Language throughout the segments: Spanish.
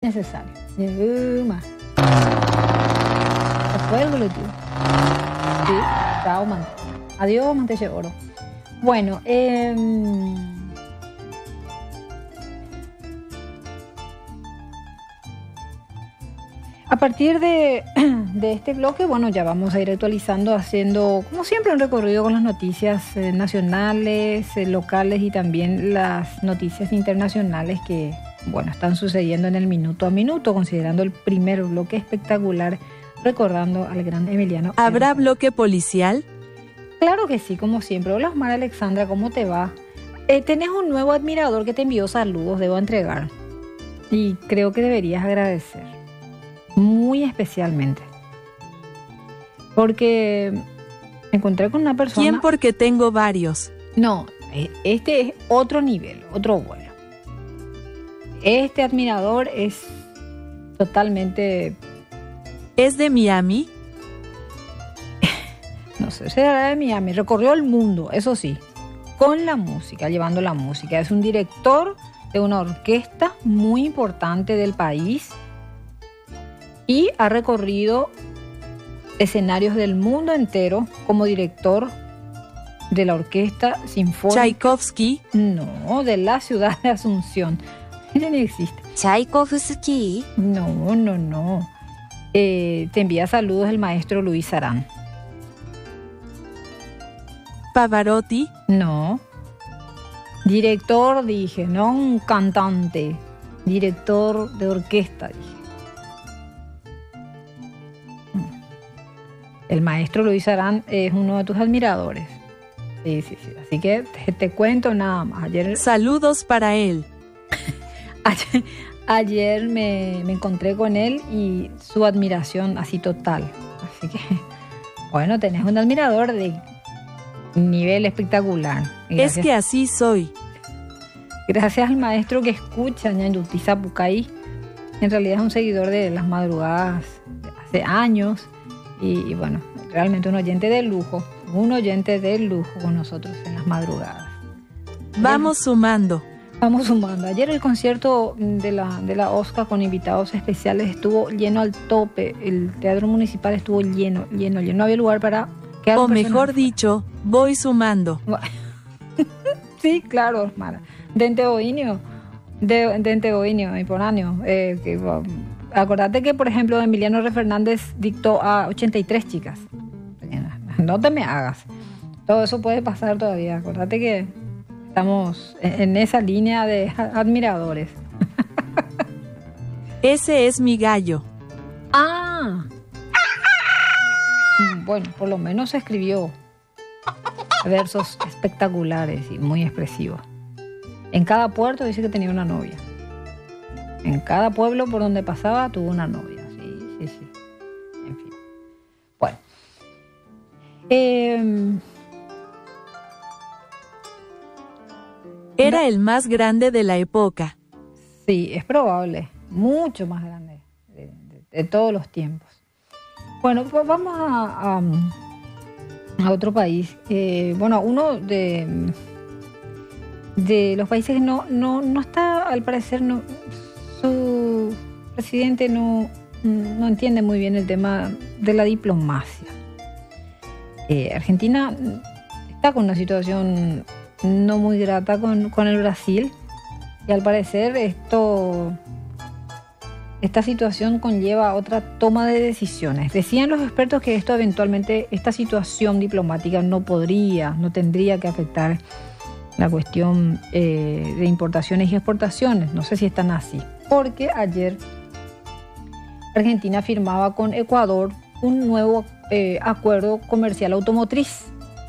necesario. Más. Fue el colectivo. Sí, chao, man. Adiós, Monteche Oro. Bueno, a partir de este bloque, bueno, ya vamos a ir actualizando, haciendo, como siempre, un recorrido con las noticias nacionales, locales y también las noticias internacionales que, bueno, están sucediendo en el minuto a minuto, considerando el primer bloque espectacular, recordando al gran Emiliano. ¿Habrá bloque policial? Claro que sí, como siempre. Hola, Osmar Alexandra, ¿cómo te va? Tenés un nuevo admirador que te envió saludos, debo entregar. Y creo que deberías agradecer. Muy especialmente. Porque me encontré con una persona... ¿Quién? Porque tengo varios. No, este es otro nivel, otro vuelo. Este admirador es totalmente... ¿Es de Miami? No sé, será de Miami. Recorrió el mundo, eso sí, con la música, llevando la música. Es un director de una orquesta muy importante del país y ha recorrido escenarios del mundo entero como director de la Orquesta Sinfónica. ¿Tchaikovsky? No, de la ciudad de Asunción. No existe. ¿Tchaikovsky? No. Te envía saludos el maestro Luis Arán. ¿Pavarotti? No. Director, dije, no un cantante. Director de orquesta, dije. El maestro Luis Arán es uno de tus admiradores. Sí. Así que te cuento nada más. Saludos para él. Ayer me encontré con él y su admiración así total. Así que, bueno, tenés un admirador de nivel espectacular. Gracias. Es que así soy. Gracias al maestro que escucha Ñayuti Zapucay. En realidad es un seguidor de las madrugadas de hace años. Y bueno, realmente un oyente de lujo con nosotros en las madrugadas. Vamos sumando. Ayer el concierto de la Oscar con invitados especiales estuvo lleno al tope. El Teatro Municipal estuvo lleno. No había lugar para quedar. O mejor dicho, voy sumando. Sí, claro, Mara. Dente Boinio, Iponáneo. Acordate que, por ejemplo, Emiliano R. Fernández dictó a 83 chicas. No te me hagas. Todo eso puede pasar todavía. Acordate que estamos en esa línea de admiradores. Ese es mi gallo. Ah. Bueno, por lo menos escribió versos espectaculares y muy expresivos. En cada puerto dice que tenía una novia. En cada pueblo por donde pasaba tuvo una novia. Sí. En fin. Bueno. Era el más grande de la época. Sí, es probable. Mucho más grande de todos los tiempos. Bueno, pues vamos a otro país. Uno de los países que no está, al parecer, su presidente no entiende muy bien el tema de la diplomacia. Argentina está con una situación no muy grata con el Brasil y al parecer esta situación conlleva otra toma de decisiones. Decían los expertos que esta situación diplomática no tendría que afectar la cuestión de importaciones y exportaciones. No sé si están así. Porque ayer Argentina firmaba con Ecuador un nuevo acuerdo comercial automotriz.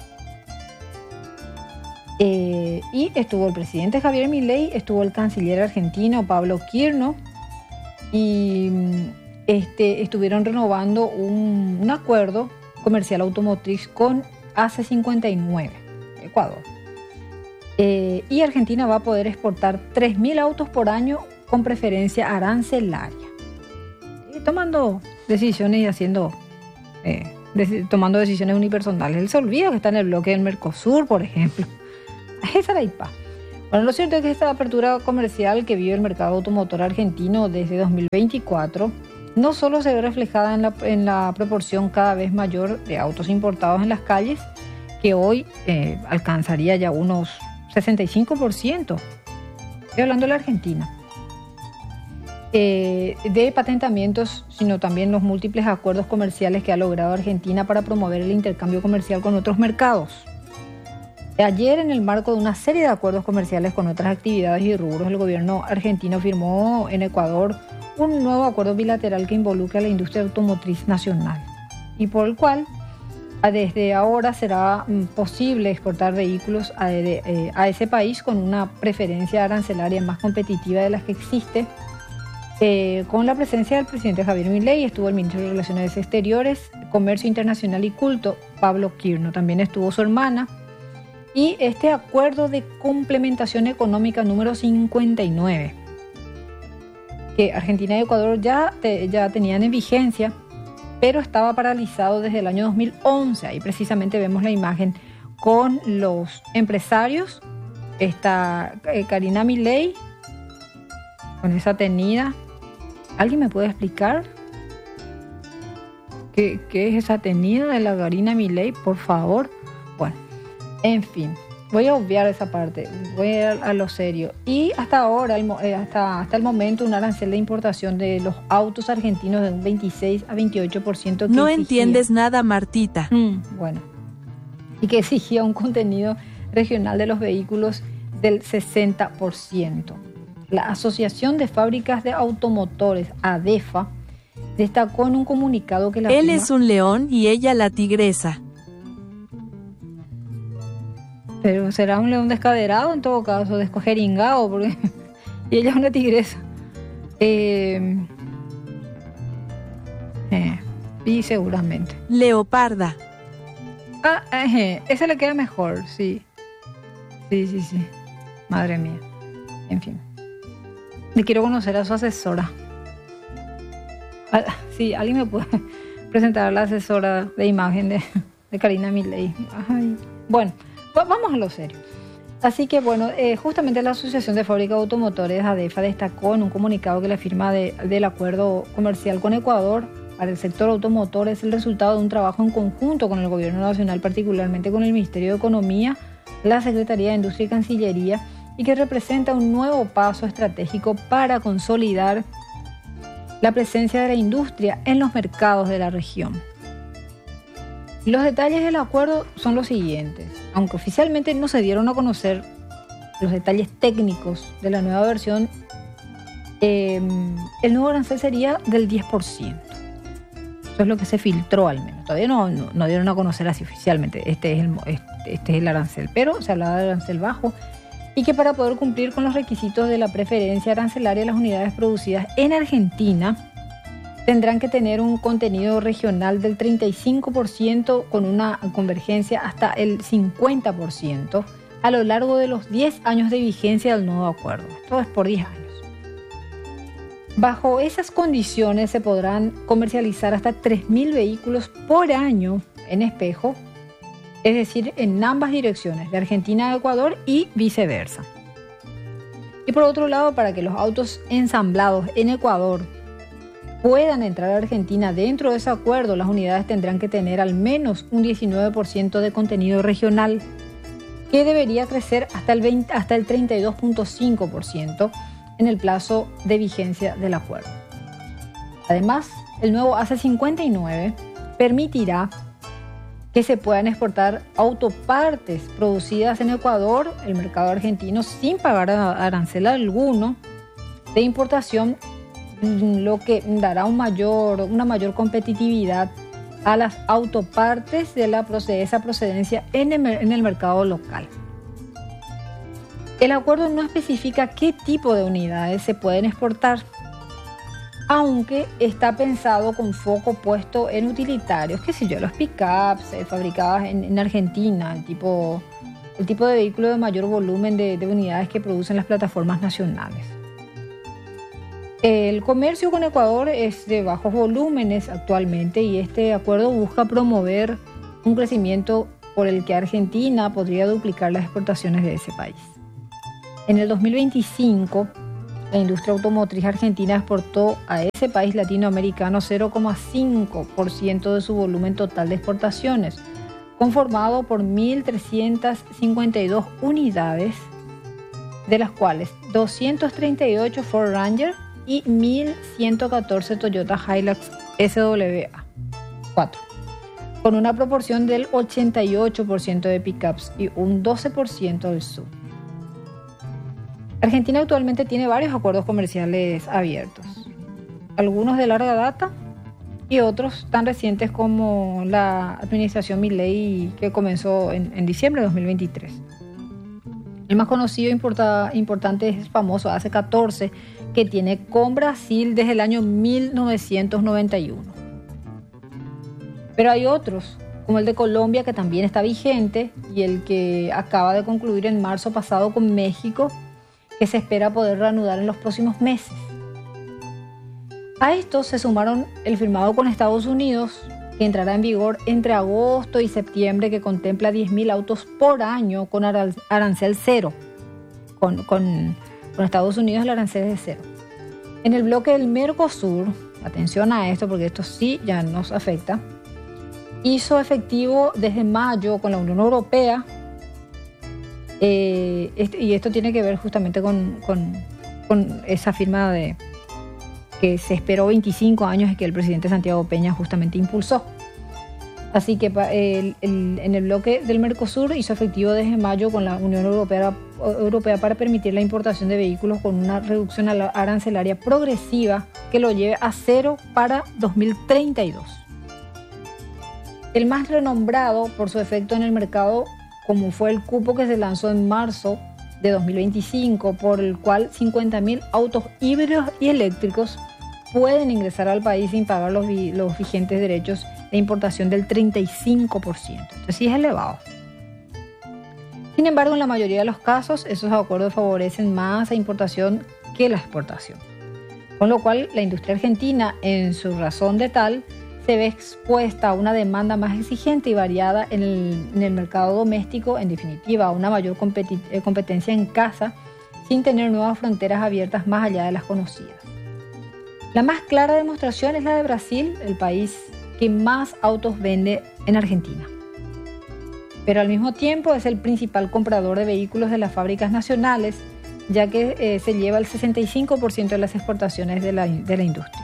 Y estuvo el presidente Javier Milei, estuvo el canciller argentino Pablo Quirno y estuvieron renovando un acuerdo comercial automotriz con AC59, Ecuador. Y Argentina va a poder exportar 3.000 autos por año con preferencia arancelaria. Tomando decisiones y tomando decisiones unipersonales. Él se olvida que está en el bloque del Mercosur, por ejemplo. Esa es la IPA. Bueno, lo cierto es que esta apertura comercial que vive el mercado automotor argentino desde 2024 no solo se ve reflejada en la proporción cada vez mayor de autos importados en las calles, que hoy alcanzaría ya unos 65%. Estoy hablando de la Argentina. De patentamientos, sino también los múltiples acuerdos comerciales que ha logrado Argentina para promover el intercambio comercial con otros mercados. Ayer, en el marco de una serie de acuerdos comerciales con otras actividades y rubros, el gobierno argentino firmó en Ecuador un nuevo acuerdo bilateral que involucra a la industria automotriz nacional y por el cual desde ahora será posible exportar vehículos a ese país con una preferencia arancelaria más competitiva de las que existe. Con la presencia del presidente Javier Milei estuvo el ministro de Relaciones Exteriores, Comercio Internacional y Culto, Pablo Quirno. También estuvo su hermana. Y este acuerdo de complementación económica número 59, que Argentina y Ecuador ya tenían en vigencia, pero estaba paralizado desde el año 2011. Ahí precisamente vemos la imagen con los empresarios. Está Karina Milei, con esa tenida. ¿Alguien me puede explicar qué es esa tenida de la Karina Milei, por favor? Bueno. En fin, voy a obviar esa parte, voy a ir a lo serio. Y hasta ahora, hasta el momento, un arancel de importación de los autos argentinos de un 26 a 28%. No entiendes nada, Martita. Bueno, y que exigía un contenido regional de los vehículos del 60%. La Asociación de Fábricas de Automotores, ADEFA, destacó en un comunicado que Él es un león y ella la tigresa. Pero será un león descaderado en todo caso, descojeringado, porque y ella es una tigresa. Y seguramente. Leoparda. Esa le queda mejor, sí. Sí. Madre mía. En fin. Le quiero conocer a su asesora. Sí, alguien me puede presentar a la asesora de imagen de Karina Milei. Ay. Bueno. Vamos a lo serio. Así que bueno, justamente la Asociación de Fábricas de Automotores, ADEFA, destacó en un comunicado que la firma del acuerdo comercial con Ecuador para el sector automotor es el resultado de un trabajo en conjunto con el Gobierno Nacional, particularmente con el Ministerio de Economía, la Secretaría de Industria y Cancillería, y que representa un nuevo paso estratégico para consolidar la presencia de la industria en los mercados de la región. Los detalles del acuerdo son los siguientes. Aunque oficialmente no se dieron a conocer los detalles técnicos de la nueva versión, el nuevo arancel sería del 10%. Eso es lo que se filtró al menos. Todavía no dieron a conocer así oficialmente. Este es el arancel, pero se hablaba de arancel bajo y que para poder cumplir con los requisitos de la preferencia arancelaria, las unidades producidas en Argentina tendrán que tener un contenido regional del 35% con una convergencia hasta el 50% a lo largo de los 10 años de vigencia del nuevo acuerdo. Esto es por 10 años. Bajo esas condiciones se podrán comercializar hasta 3.000 vehículos por año en espejo, es decir, en ambas direcciones, de Argentina a Ecuador y viceversa. Y por otro lado, para que los autos ensamblados en Ecuador puedan entrar a Argentina dentro de ese acuerdo, las unidades tendrán que tener al menos un 19% de contenido regional, que debería crecer hasta el 32.5% en el plazo de vigencia del acuerdo. Además, el nuevo AC59 permitirá que se puedan exportar autopartes producidas en Ecuador, el mercado argentino, sin pagar arancel alguno de importación, lo que dará una mayor competitividad a las autopartes de esa procedencia en el mercado local. El acuerdo no especifica qué tipo de unidades se pueden exportar, aunque está pensado con foco puesto en utilitarios, qué sé yo, los pick-ups fabricados en Argentina, el tipo de vehículo de mayor volumen de unidades que producen las plataformas nacionales. El comercio con Ecuador es de bajos volúmenes actualmente y este acuerdo busca promover un crecimiento por el que Argentina podría duplicar las exportaciones de ese país. En el 2025, la industria automotriz argentina exportó a ese país latinoamericano 0,5% de su volumen total de exportaciones, conformado por 1.352 unidades, de las cuales 238 Ford Ranger y 1.114 Toyota Hilux SWA4, con una proporción del 88% de pickups y un 12% del SUV. Argentina actualmente tiene varios acuerdos comerciales abiertos, algunos de larga data y otros tan recientes como la administración Milei, que comenzó en diciembre de 2023. El más conocido e importante es famoso AC14, que tiene con Brasil desde el año 1991. Pero hay otros, como el de Colombia, que también está vigente, y el que acaba de concluir en marzo pasado con México, que se espera poder reanudar en los próximos meses. A estos se sumaron el firmado con Estados Unidos, que entrará en vigor entre agosto y septiembre, que contempla 10.000 autos por año con arancel cero. Con Estados Unidos el arancel es de cero. En el bloque del Mercosur, atención a esto porque esto sí ya nos afecta, hizo efectivo desde mayo con la Unión Europea, y esto tiene que ver justamente con esa firma de que se esperó 25 años y que el presidente Santiago Peña justamente impulsó. Así que en el bloque del Mercosur hizo efectivo desde mayo con la Unión Europea para permitir la importación de vehículos con una reducción arancelaria progresiva que lo lleve a cero para 2032. El más renombrado por su efecto en el mercado, como fue el cupo que se lanzó en marzo de 2025, por el cual 50.000 autos híbridos y eléctricos pueden ingresar al país sin pagar los vigentes derechos de importación del 35%. Esto sí es elevado. Sin embargo, en la mayoría de los casos, esos acuerdos favorecen más a importación que la exportación. Con lo cual, la industria argentina, en su razón de tal, se ve expuesta a una demanda más exigente y variada en el mercado doméstico, en definitiva, a una mayor competencia en casa, sin tener nuevas fronteras abiertas más allá de las conocidas. La más clara demostración es la de Brasil, el país que más autos vende en Argentina. Pero al mismo tiempo es el principal comprador de vehículos de las fábricas nacionales, ya que se lleva el 65% de las exportaciones de la industria.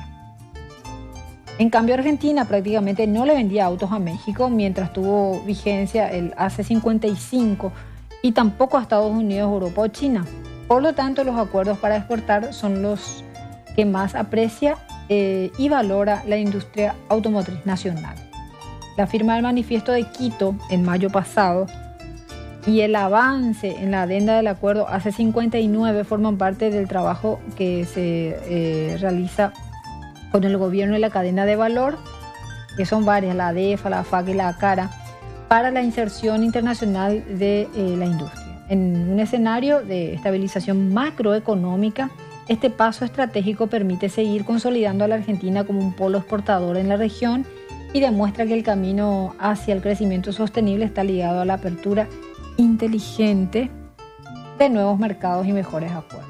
En cambio, Argentina prácticamente no le vendía autos a México mientras tuvo vigencia el AC55 y tampoco a Estados Unidos, Europa o China. Por lo tanto, los acuerdos para exportar son los que más aprecia y valora la industria automotriz nacional. La firma del Manifiesto de Quito en mayo pasado y el avance en la adenda del acuerdo AC59 forman parte del trabajo que se realiza con el gobierno y la cadena de valor, que son varias, la ADEFA, la FAC y la ACARA, para la inserción internacional de la industria. En un escenario de estabilización macroeconómica, este paso estratégico permite seguir consolidando a la Argentina como un polo exportador en la región y demuestra que el camino hacia el crecimiento sostenible está ligado a la apertura inteligente de nuevos mercados y mejores acuerdos.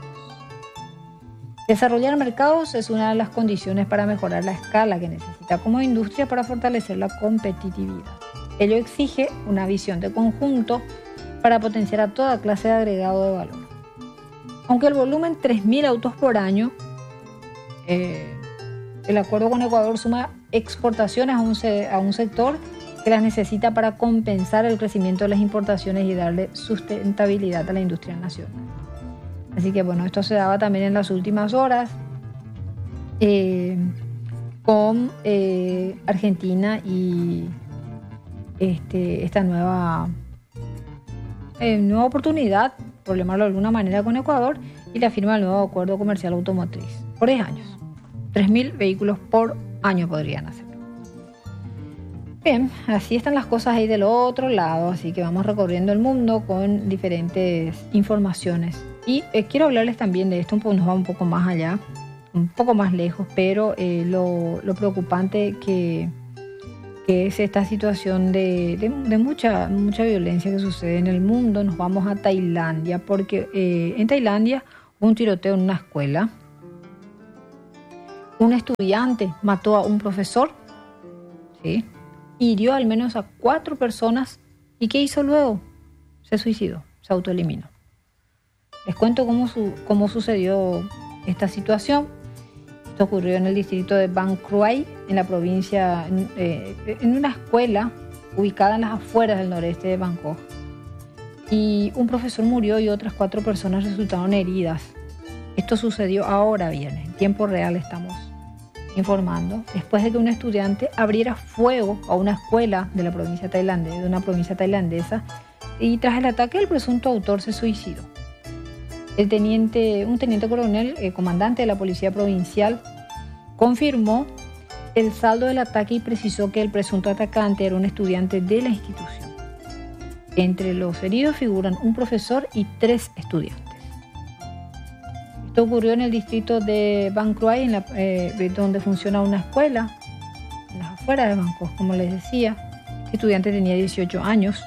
Desarrollar mercados es una de las condiciones para mejorar la escala que necesita como industria para fortalecer la competitividad. Ello exige una visión de conjunto para potenciar a toda clase de agregado de valor. Aunque el volumen 3.000 autos por año, el acuerdo con Ecuador suma exportaciones a un sector que las necesita para compensar el crecimiento de las importaciones y darle sustentabilidad a la industria nacional. Así que bueno, esto se daba también en las últimas horas con Argentina y esta nueva oportunidad, por llamarlo de alguna manera, con Ecuador y la firma del nuevo acuerdo comercial automotriz por 10 años. 3.000 vehículos por año podrían hacerlo. Bien, así están las cosas ahí del otro lado, así que vamos recorriendo el mundo con diferentes informaciones. Y quiero hablarles también de esto, nos va un poco más allá, un poco más lejos, pero lo preocupante que que es esta situación de mucha violencia que sucede en el mundo. Nos vamos a Tailandia, porque en Tailandia hubo un tiroteo en una escuela. Un estudiante mató a un profesor, ¿sí? Hirió al menos a 4 personas. ¿Y qué hizo luego? Se suicidó, se autoeliminó. Les cuento cómo sucedió esta situación. Esto ocurrió en el distrito de Bang Kroi, en la provincia, en una escuela ubicada en las afueras del noreste de Bangkok. Y un profesor murió y otras 4 personas resultaron heridas. Esto sucedió ahora viernes, en tiempo real estamos informando, después de que un estudiante abriera fuego a una escuela de la provincia tailandesa, de una provincia tailandesa, y tras el ataque el presunto autor se suicidó. Un teniente coronel, comandante de la policía provincial, confirmó el saldo del ataque y precisó que el presunto atacante era un estudiante de la institución. Entre los heridos figuran un profesor y 3 estudiantes. Esto ocurrió en el distrito de Bang Kroi, donde funciona una escuela, en las afueras de Bangkok, como les decía. El estudiante tenía 18 años.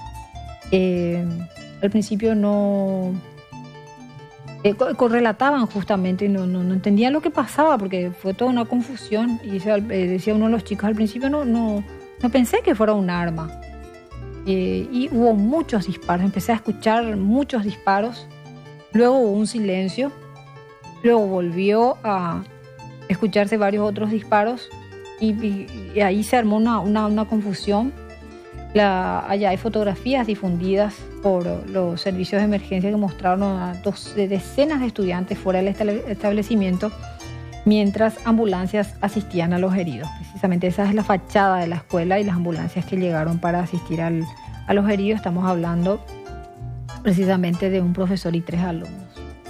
Al principio no... correlataban justamente, no entendían lo que pasaba porque fue toda una confusión. Y decía uno de los chicos al principio, no pensé que fuera un arma. Y hubo muchos disparos, empecé a escuchar muchos disparos, luego hubo un silencio, luego volvió a escucharse varios otros disparos y ahí se armó una confusión. Allá hay fotografías difundidas por los servicios de emergencia que mostraron a decenas de estudiantes fuera del establecimiento mientras ambulancias asistían a los heridos. Precisamente esa es la fachada de la escuela y las ambulancias que llegaron para asistir a los heridos. Estamos hablando precisamente de un profesor y 3 alumnos.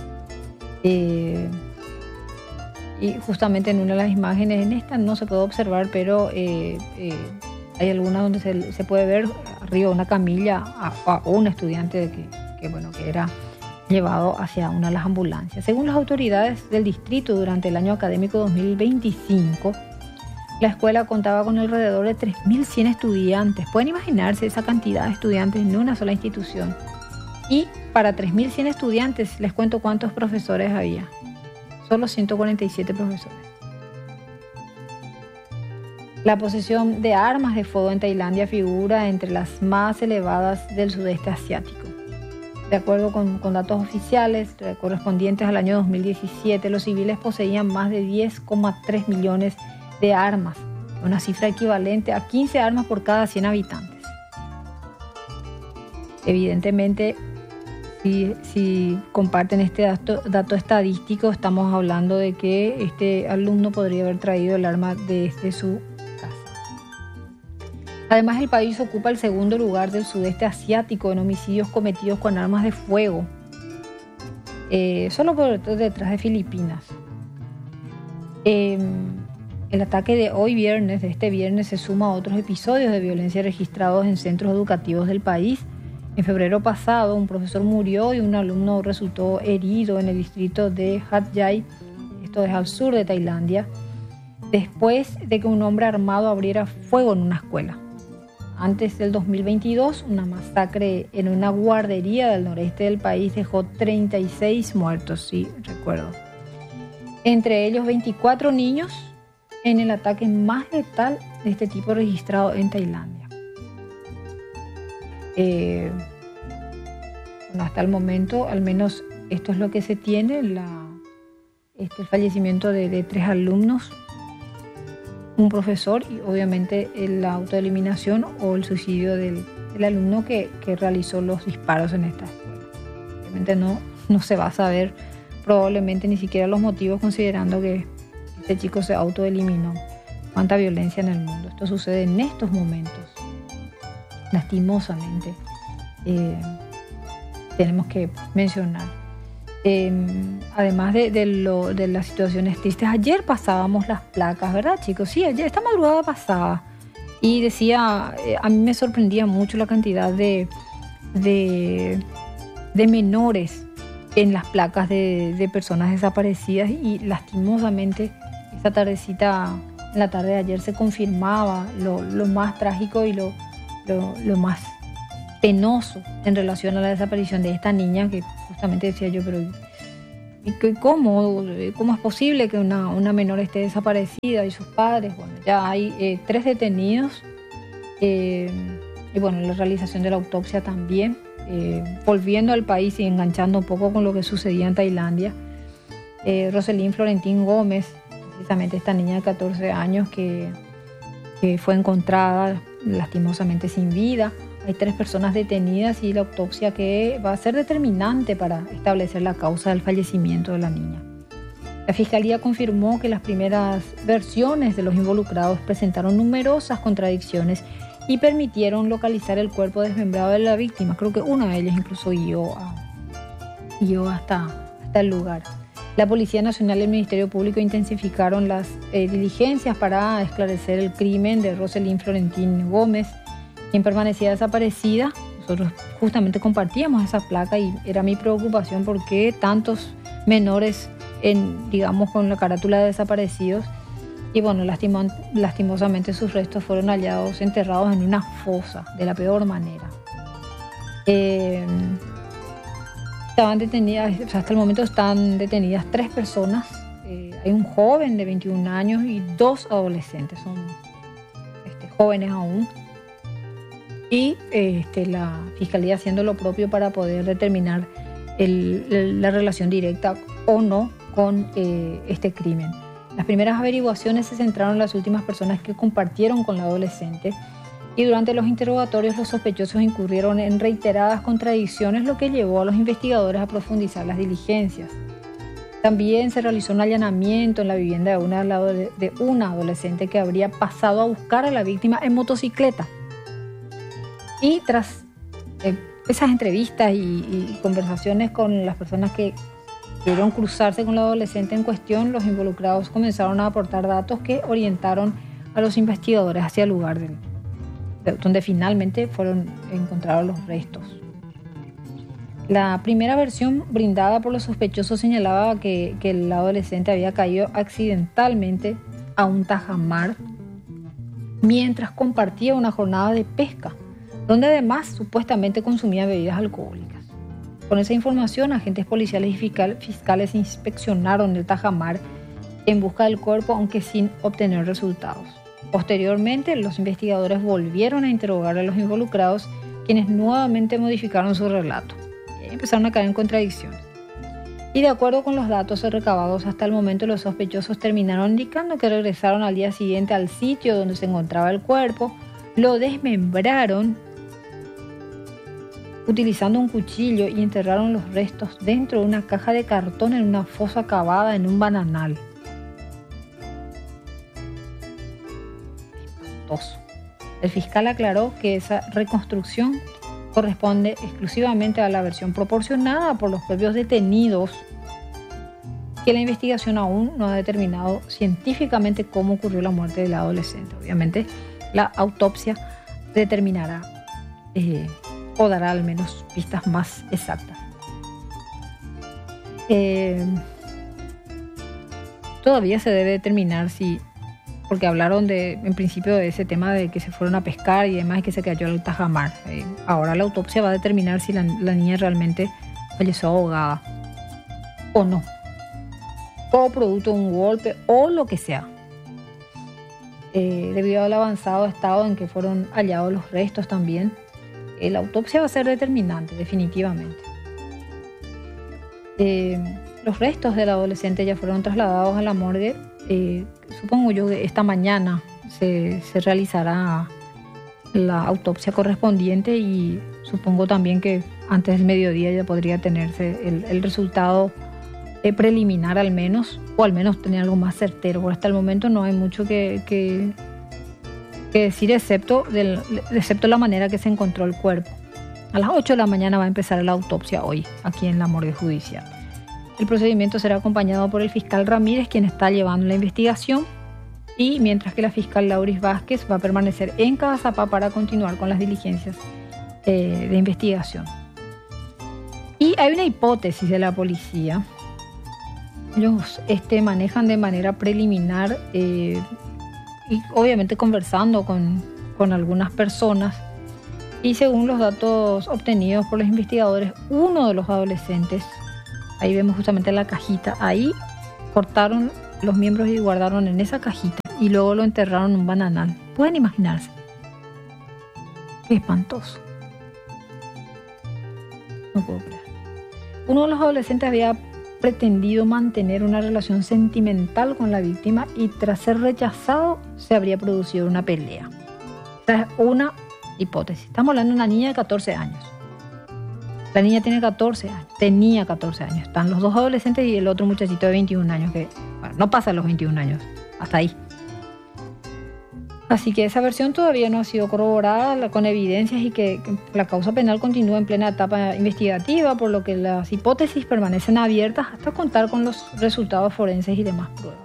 Y justamente en una de las imágenes, en esta no se puede observar, pero hay algunas donde se puede ver arriba una camilla a un estudiante que era llevado hacia una de las ambulancias. Según las autoridades del distrito, durante el año académico 2025, la escuela contaba con alrededor de 3.100 estudiantes. Pueden imaginarse esa cantidad de estudiantes en una sola institución. Y para 3.100 estudiantes, les cuento cuántos profesores había. Solo 147 profesores. La posesión de armas de fuego en Tailandia figura entre las más elevadas del sudeste asiático. De acuerdo con datos oficiales correspondientes al año 2017, los civiles poseían más de 10,3 millones de armas, una cifra equivalente a 15 armas por cada 100 habitantes. Evidentemente, si comparten este dato estadístico, estamos hablando de que este alumno podría haber traído el arma desde su casa. Además, el país ocupa el segundo lugar del sudeste asiático en homicidios cometidos con armas de fuego, solo por detrás de Filipinas. El ataque de este viernes, se suma a otros episodios de violencia registrados en centros educativos del país. En febrero pasado, un profesor murió y un alumno resultó herido en el distrito de Hat Yai, esto es al sur de Tailandia, después de que un hombre armado abriera fuego en una escuela. Antes del 2022, una masacre en una guardería del noreste del país dejó 36 muertos, sí, recuerdo. Entre ellos 24 niños en el ataque más letal de este tipo registrado en Tailandia. Hasta el momento, al menos esto es lo que se tiene, el fallecimiento de 3 alumnos, un profesor y obviamente la autoeliminación o el suicidio del alumno que realizó los disparos en esta escuela. Obviamente no se va a saber probablemente ni siquiera los motivos, considerando que este chico se autoeliminó. Cuánta violencia en el mundo. Esto sucede en estos momentos. Lastimosamente. Tenemos que mencionar. Además de las situaciones tristes, ayer pasábamos las placas, ¿verdad, chicos? Sí, ayer, esta madrugada pasaba. Y decía, a mí me sorprendía mucho la cantidad de menores en las placas de personas desaparecidas, y lastimosamente esta tardecita en la tarde de ayer se confirmaba lo más trágico y lo más penoso en relación a la desaparición de esta niña, que justamente decía yo, pero ¿cómo es posible que una menor esté desaparecida y sus padres? Bueno, ya hay 3 detenidos y bueno, la realización de la autopsia también. Volviendo al país y enganchando un poco con lo que sucedía en Tailandia, Roselyn Florentín Gómez, precisamente esta niña de 14 años que fue encontrada lastimosamente sin vida. Hay 3 personas detenidas y la autopsia que va a ser determinante para establecer la causa del fallecimiento de la niña. La Fiscalía confirmó que las primeras versiones de los involucrados presentaron numerosas contradicciones y permitieron localizar el cuerpo desmembrado de la víctima. Creo que una de ellas incluso guió hasta el lugar. La Policía Nacional y el Ministerio Público intensificaron las diligencias para esclarecer el crimen de Roselyn Florentín Gómez, quien permanecía desaparecida. Nosotros justamente compartíamos esa placa y era mi preocupación por qué tantos menores con la carátula de desaparecidos. Y bueno, lastimosamente sus restos fueron hallados enterrados en una fosa de la peor manera. Estaban detenidas, hasta el momento están detenidas 3 personas. Hay un joven de 21 años y 2 adolescentes, son jóvenes aún. Y la Fiscalía haciendo lo propio para poder determinar la relación directa o no con este crimen. Las primeras averiguaciones se centraron en las últimas personas que compartieron con la adolescente y durante los interrogatorios los sospechosos incurrieron en reiteradas contradicciones, lo que llevó a los investigadores a profundizar las diligencias. También se realizó un allanamiento en la vivienda de una adolescente que habría pasado a buscar a la víctima en motocicleta. Y tras esas entrevistas y conversaciones con las personas que pudieron cruzarse con la adolescente en cuestión, los involucrados comenzaron a aportar datos que orientaron a los investigadores hacia el lugar donde finalmente fueron encontrados los restos. La primera versión brindada por los sospechosos señalaba que el adolescente había caído accidentalmente a un tajamar mientras compartía una jornada de pesca, donde además supuestamente consumía bebidas alcohólicas. Con esa información, agentes policiales y fiscales inspeccionaron el tajamar en busca del cuerpo, aunque sin obtener resultados. Posteriormente, los investigadores volvieron a interrogar a los involucrados, quienes nuevamente modificaron su relato. Y empezaron a caer en contradicciones. Y de acuerdo con los datos recabados hasta el momento, los sospechosos terminaron indicando que regresaron al día siguiente al sitio donde se encontraba el cuerpo, lo desmembraron utilizando un cuchillo y enterraron los restos dentro de una caja de cartón en una fosa cavada en un bananal. Espantoso. El fiscal aclaró que esa reconstrucción corresponde exclusivamente a la versión proporcionada por los propios detenidos, que la investigación aún no ha determinado científicamente cómo ocurrió la muerte del adolescente. Obviamente, la autopsia determinará o dará al menos pistas más exactas. Todavía se debe determinar porque hablaron en principio de ese tema de que se fueron a pescar y demás y que se cayó al tajamar. Ahora la autopsia va a determinar si la niña realmente falleció ahogada o no, o producto de un golpe o lo que sea. Debido al avanzado estado en que fueron hallados los restos también, la autopsia va a ser determinante, definitivamente. Los restos del adolescente ya fueron trasladados a la morgue. Supongo yo que esta mañana se realizará la autopsia correspondiente y supongo también que antes del mediodía ya podría tenerse el resultado preliminar al menos, o al menos tener algo más certero. Porque hasta el momento no hay mucho que decir excepto la manera que se encontró el cuerpo. A las 8 de la mañana va a empezar la autopsia hoy, aquí en la morgue judicial. El procedimiento será acompañado por el fiscal Ramírez, quien está llevando la investigación, y mientras que la fiscal Lauris Vázquez va a permanecer en Cazapá para continuar con las diligencias de investigación. Y hay una hipótesis de la policía. Ellos manejan de manera preliminar y obviamente conversando con algunas personas. Y según los datos obtenidos por los investigadores, uno de los adolescentes, ahí vemos justamente la cajita, ahí cortaron los miembros y guardaron en esa cajita y luego lo enterraron en un bananal. ¿Pueden imaginarse? Qué espantoso. No puedo creer. Uno de los adolescentes había pretendido mantener una relación sentimental con la víctima y tras ser rechazado se habría producido una pelea. Esta es una hipótesis. Estamos hablando de una niña de 14 años. La niña tenía 14 años. Están los dos adolescentes y el otro muchachito de 21 años que, bueno, no pasa los 21 años, hasta ahí. Así que esa versión todavía no ha sido corroborada con evidencias y que la causa penal continúa en plena etapa investigativa, por lo que las hipótesis permanecen abiertas hasta contar con los resultados forenses y demás pruebas.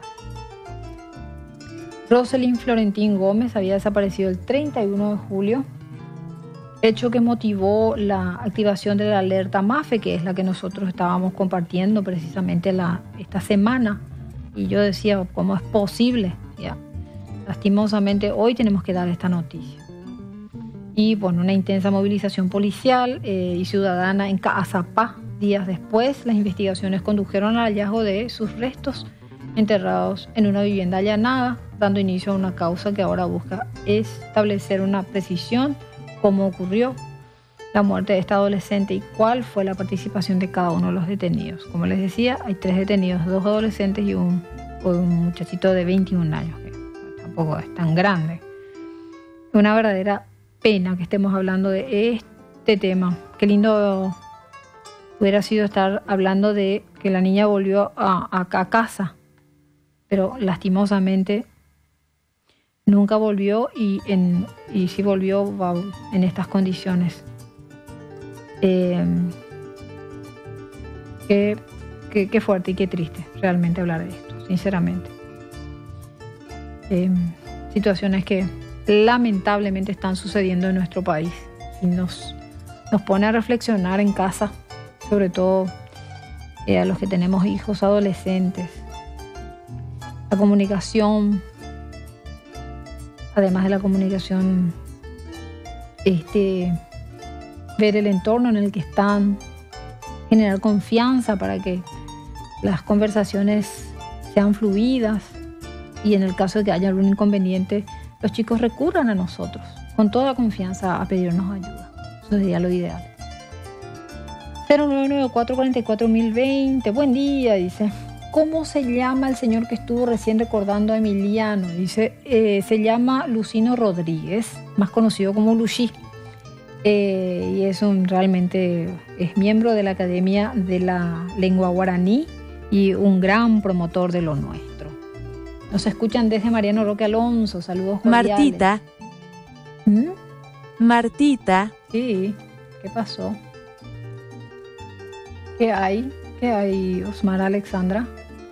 Rosalind Florentín Gómez había desaparecido el 31 de julio, hecho que motivó la activación de la alerta MAFE, que es la que nosotros estábamos compartiendo precisamente esta semana. Y yo decía, ¿cómo es posible? Ya. Lastimosamente hoy tenemos que dar esta noticia. Y bueno, una intensa movilización policial y ciudadana en Caazapá. Días después, las investigaciones condujeron al hallazgo de sus restos enterrados en una vivienda allanada, dando inicio a una causa que ahora busca establecer una precisión cómo ocurrió la muerte de esta adolescente y cuál fue la participación de cada uno de los detenidos. Como les decía, hay 3 detenidos, 2 adolescentes y un muchachito de 21 años, que tampoco es tan grande. Una verdadera pena que estemos hablando de este tema. Qué lindo hubiera sido estar hablando de que la niña volvió a casa, pero lastimosamente nunca volvió y si volvió va en estas condiciones. Qué fuerte y qué triste realmente hablar de esto, sinceramente. Situaciones que lamentablemente están sucediendo en nuestro país y nos pone a reflexionar en casa, sobre todo a los que tenemos hijos adolescentes. La comunicación, además de la comunicación, ver el entorno en el que están, generar confianza para que las conversaciones sean fluidas y en el caso de que haya algún inconveniente, los chicos recurran a nosotros con toda confianza a pedirnos ayuda. Eso sería lo ideal. 0994-44-1020. Buen día, dice. ¿Cómo se llama el señor que estuvo recién recordando a Emiliano? Dice, se llama Lucino Rodríguez, más conocido como Luchi. Y realmente es miembro de la Academia de la Lengua Guaraní y un gran promotor de lo nuestro. Nos escuchan desde Mariano Roque Alonso. Saludos cordiales. Martita. Martita. Sí, ¿qué pasó? ¿Qué hay? ¿Qué hay, Osmar Alexandra?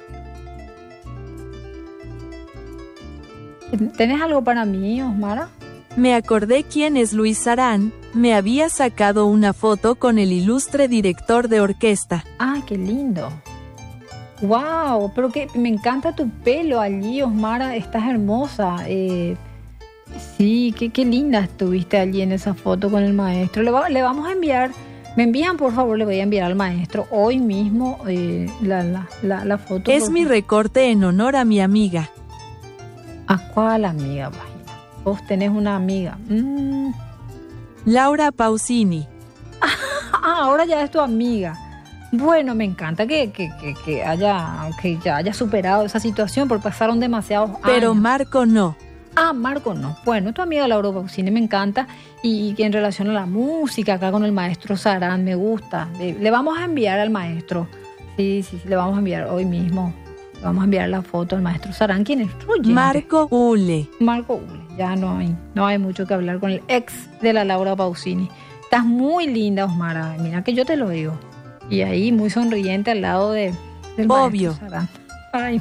¿Tenés algo para mí, Osmara? Me acordé quién es Luis Arán. Me había sacado una foto con el ilustre director de orquesta. ¡Ah, qué lindo! ¡Wow! Pero que me encanta tu pelo allí, Osmara. Estás hermosa. Sí, qué linda estuviste allí en esa foto con el maestro. Le vamos a enviar... Me envían, por favor, le voy a enviar al maestro hoy mismo la foto. Es mi recorte en honor a mi amiga. ¿A cuál amiga, vagina? Vos tenés una amiga. Laura Pausini. Ahora ya es tu amiga. Bueno, me encanta que ya haya superado esa situación, porque pasaron demasiados años. Pero Marco no. Marco no. Bueno, tu amiga Laura Pausini me encanta y que en relación a la música, acá con el maestro Sarán, me gusta. Le vamos a enviar al maestro. Sí, le vamos a enviar hoy mismo. Le vamos a enviar la foto al maestro Sarán. ¿Quién es? Marco Ule. Marco Ule. Ya no hay mucho que hablar con el ex de la Laura Pausini. Estás muy linda, Osmara. Mira que yo te lo digo. Y ahí muy sonriente al lado del obvio maestro Sarán. Ay,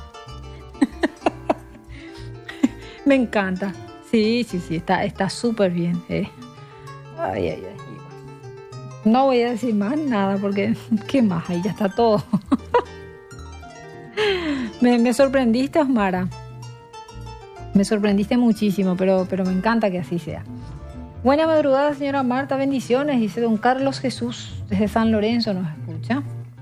me encanta. Sí, está súper bien. Ay. No voy a decir más nada porque, ¿qué más? Ahí ya está todo. Me sorprendiste, Osmara. Me sorprendiste muchísimo, pero me encanta que así sea. Buena madrugada, señora Marta, bendiciones, dice don Carlos Jesús, desde San Lorenzo nos escucha.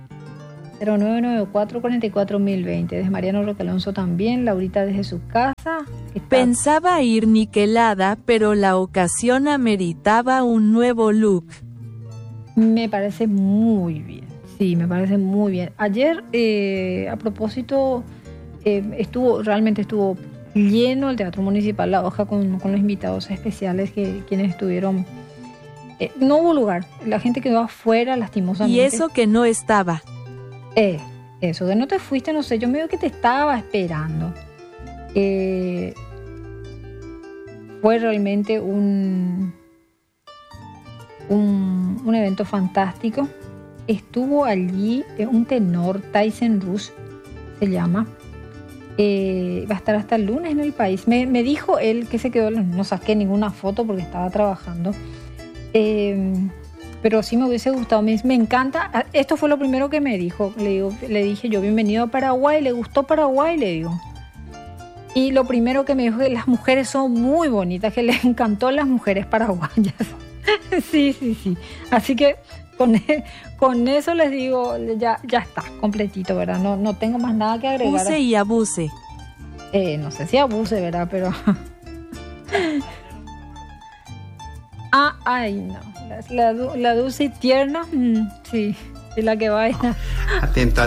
0994-44-1020, desde Mariano Roque Alonso también, Laurita desde su casa. Pensaba ir niquelada, pero la ocasión ameritaba un nuevo look. Me parece muy bien, sí, me parece muy bien. Ayer, a propósito, realmente estuvo lleno el Teatro Municipal La Hoja con los invitados especiales quienes estuvieron. No hubo lugar, la gente quedó afuera lastimosamente. Y eso que no estaba. Eso, de no te fuiste, no sé, yo medio que te estaba esperando. Fue realmente un evento fantástico. Estuvo allí un tenor, Tyson Rush se llama. Va a estar hasta el lunes en el país. Me dijo él que se quedó, no saqué ninguna foto porque estaba trabajando. Pero sí me hubiese gustado, me encanta. Esto fue lo primero que me dijo. Le dije yo, bienvenido a Paraguay, ¿le gustó Paraguay? Le digo. Y lo primero que me dijo es que las mujeres son muy bonitas, que les encantó las mujeres paraguayas. Sí. Así que con eso les digo, ya está, completito, ¿verdad? No tengo más nada que agregar. Use y abuse. No sé si abuse, ¿verdad? Pero... ay, no. La dulce y tierna, sí, es la que baila. Atento.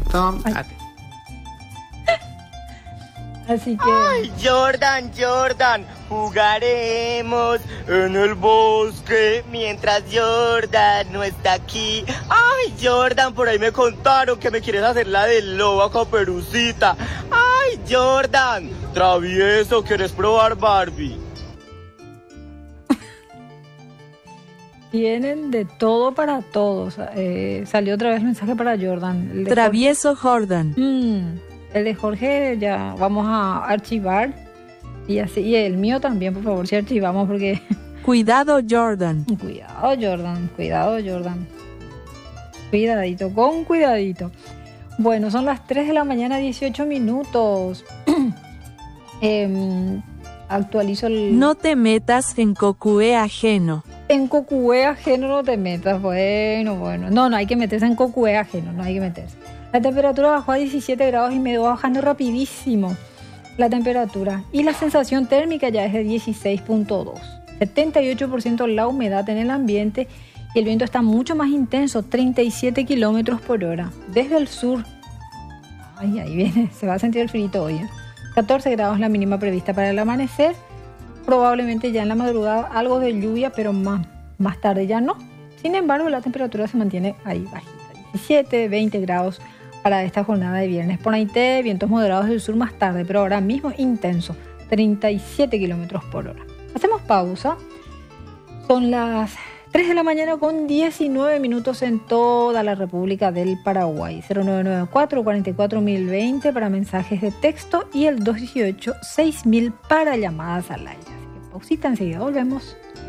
Así que... ¡Ay, Jordan! Jugaremos en el bosque mientras Jordan no está aquí. ¡Ay, Jordan! Por ahí me contaron que me quieres hacer la de loba Caperucita. ¡Ay, Jordan! Travieso, ¿quieres probar Barbie? Tienen de todo para todos. Salió otra vez el mensaje para Jordan. Travieso Jordan. El de Jorge ya vamos a archivar. Y así, y el mío también, por favor, si archivamos porque... Cuidado Jordan. Cuidado Jordan. Cuidadito, con cuidadito. Bueno, son las 3 de la mañana, 18 minutos. Actualizo el... No te metas en cocué ajeno. En cocué ajeno no te metas. Bueno. No hay que meterse en cocué ajeno, no hay que meterse. La temperatura bajó a 17 grados y me va bajando rapidísimo la temperatura. Y la sensación térmica ya es de 16.2. 78% la humedad en el ambiente y el viento está mucho más intenso, 37 kilómetros por hora. Desde el sur, ahí viene, se va a sentir el frío hoy. 14 grados la mínima prevista para el amanecer. Probablemente ya en la madrugada algo de lluvia, pero más tarde ya no. Sin embargo, la temperatura se mantiene ahí bajita. 17, 20 grados para esta jornada de viernes. Por ahí vientos moderados del sur más tarde, pero ahora mismo intenso. 37 kilómetros por hora. Hacemos pausa. Son las 3 de la mañana con 19 minutos en toda la República del Paraguay. 0994-44-1020 para mensajes de texto y el 218-6000 para llamadas al aire. Así que pausita, enseguida volvemos.